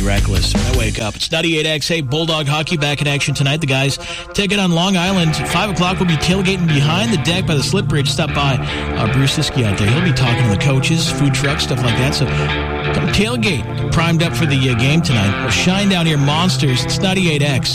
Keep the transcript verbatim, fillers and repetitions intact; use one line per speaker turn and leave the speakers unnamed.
Reckless. When I wake up, it's ninety-eight X. Hey, Bulldog hockey back in action tonight. The guys take it on Long Island. five o'clock, we'll be tailgating behind the deck by the Slip Bridge. Stop by uh, Bruce Siski out there. He'll be talking to the coaches, food trucks, stuff like that. So come tailgate. Primed up for the uh, game tonight. We'll shine down here, Monsters. It's ninety-eight X.